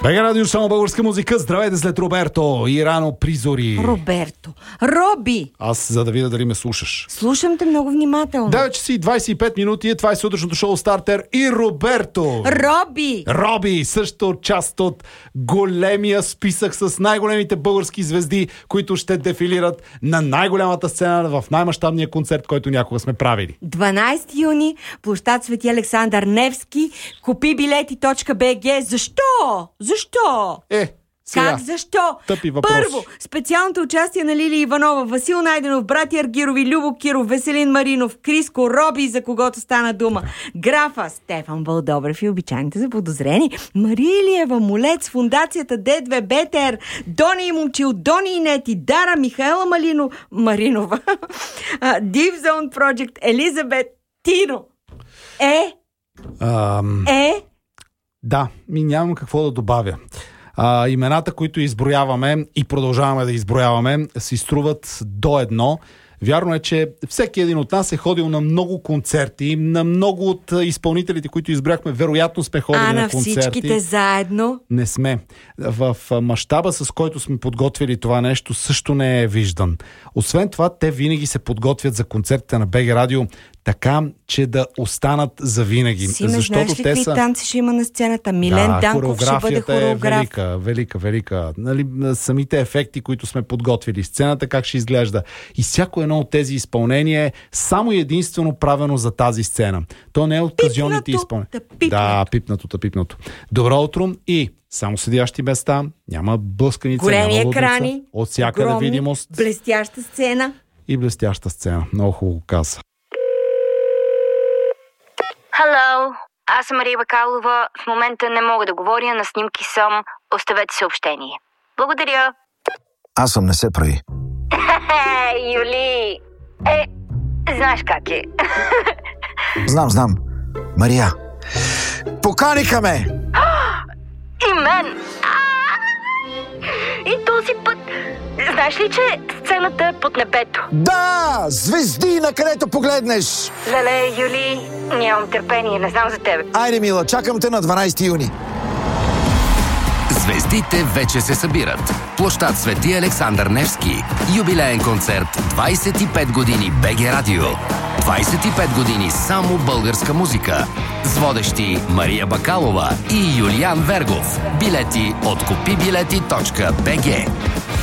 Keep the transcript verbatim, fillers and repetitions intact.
БГ Радио, само българска музика. Здравейте след Роберто и рано призори. Роберто. Роби! Аз, за да видя дали ме слушаш. Слушам те много внимателно. девет часа и двадесет и пет минути. Това е сутрешното шоу Стартер и Роберто. Роби! Роби, също част от големия списък с най-големите български звезди, които ще дефилират на най-голямата сцена в най-мащабния концерт, който някога сме правили. дванадесети юни, площад Свети Александър Невски, купи билети точка би джи. Защо? Защо? Е, сега. Как защо? Тъпи въпроси. Първо, специалното участие на Лили Иванова, Васил Найденов, брати Аргирови, Любо Киров, Веселин Маринов, Криско, Роби, за когото стана дума, Графа, Стефан Вълдобрев и обичайните заподозрени, Мария Илиева, Молец, фундацията Д две БТР, Дони и Момчил, Дони и Нети, Дара, Михаела Малино, Маринова, Deep Zone Project, Елизабет, Тино. Е? Ам... Е? Да, ми нямам какво да добавя. А, имената, които изброяваме и продължаваме да изброяваме, си струват до едно. Вярно е, че всеки един от нас е ходил на много концерти, на много от изпълнителите, които избрахме, вероятно сме ходили а, на, на концерти. А на всичките заедно? Не сме. В мащаба, с който сме подготвили това нещо, също не е виждан. Освен това, те винаги се подготвят за концертите на БГ Радио така, че да останат за винаги. Симе, защото знаеш ли те какви са... танци ще има на сцената? Милен да, Данков ще бъде хореограф. Е велика, велика, велика. Нали, самите ефекти, които сме подготвили, сцената как ще изглежда. И всяко едно от тези изпълнения е само и единствено правено за тази сцена. То не е от казионните изпълнения. Да, пипнато, да, пипнато. Добро утро и само седящи места, няма блъсканица, големи няма лудница, екрани, от всякъде огромни, видимост. Блестяща сцена. И блестяща сцена. Много хубаво каза. Hello, аз съм Мария Бакалова. В момента не мога да говоря, на снимки съм. Оставете съобщение. Благодаря. Аз съм, не се прави. Юли! Е, знаеш как е. Знам, знам. Мария, поканиха ме! И мен! И този път... Знаеш ли, че сцената е под небето? Да! Звезди, на където погледнеш! Леле, Юли, нямам търпение, не знам за тебе. Айде, мила, чакам те на дванадесети юни. Звездите вече се събират. Площад Свети Александър Невски. Юбилеен концерт двадесет и пет години БГ Радио. двадесет и пет години само българска музика. С водещи Мария Бакалова и Юлиан Вергов. Билети от купи билети точка би джи.